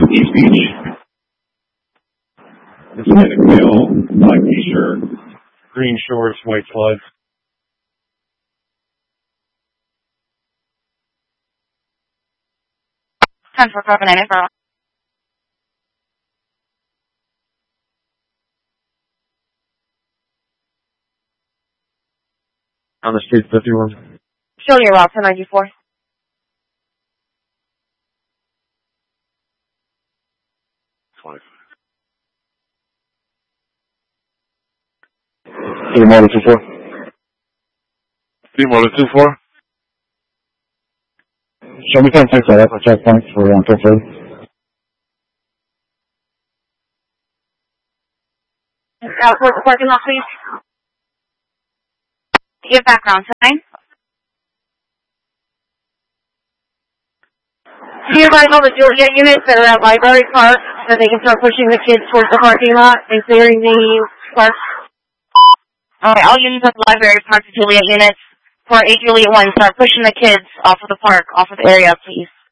East Beach. Hispanic male, black t-shirt. Green shorts, white slides. Time for carbon info. On the street, 51. Show your route to 94. T-Motor 24. T-Motor 24. Show me some text that for checkpoints for Pilford. Out towards the parking lot, please. Give background time. Do you guys know the Juliet units that are at Library Park that they can start pushing the kids towards the parking lot and clearing the park? Alright, all units at the Library Park, the Juliet units, for 8 Juliet 1, start pushing the kids off of the park, off of the area, please.